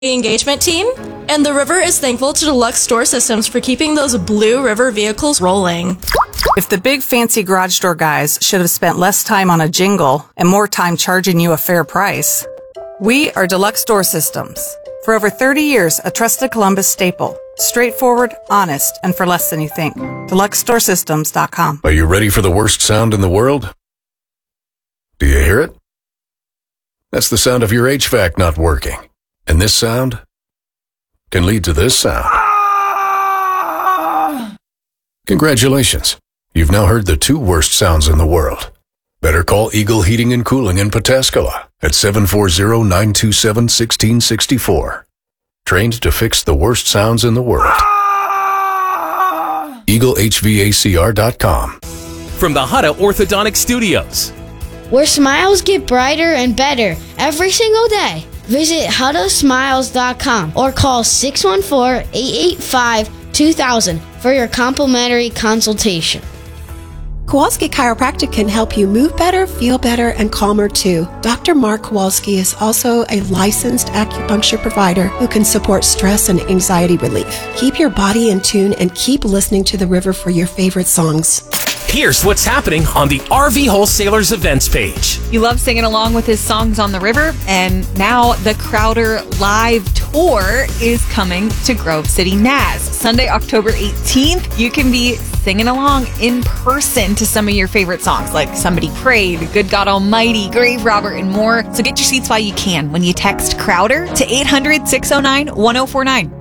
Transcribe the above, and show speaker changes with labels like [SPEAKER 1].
[SPEAKER 1] engagement team, and the river is thankful to Deluxe Store Systems for keeping those Blue River vehicles rolling.
[SPEAKER 2] If the big fancy garage door guys should have spent less time on a jingle and more time charging you a fair price, we are Deluxe Door Systems. For over 30 years, a trusted Columbus staple. Straightforward, honest, and for less than you think. DeluxeStoreSystems.com.
[SPEAKER 3] Are you ready for the worst sound in the world? Do you hear it? That's the sound of your HVAC not working. And this sound can lead to this sound. Congratulations. You've now heard the two worst sounds in the world. Better call Eagle Heating and Cooling in Pataskala at 740-927-1664. Trained to fix the worst sounds in the world. EagleHVACR.com.
[SPEAKER 4] From the Hutta Orthodontic Studios,
[SPEAKER 5] where smiles get brighter and better every single day. Visit HuttaSmiles.com or call 614-885-2000 for your complimentary consultation.
[SPEAKER 6] Kowalski Chiropractic can help you move better, feel better, and calmer too. Dr. Mark Kowalski is also a licensed acupuncture provider who can support stress and anxiety relief. Keep your body in tune and keep listening to the river for your favorite songs.
[SPEAKER 4] here's what's happening on the RV Wholesalers events page.
[SPEAKER 7] You love singing along with his songs on the river, and now the Crowder Live Tour is coming to Grove City, Naz. Sunday, October 18th, you can be singing along in person to some of your favorite songs like Somebody Prayed, Good God Almighty, Grave Robber, and more. So get your seats while you can when you text Crowder to 800-609-1049.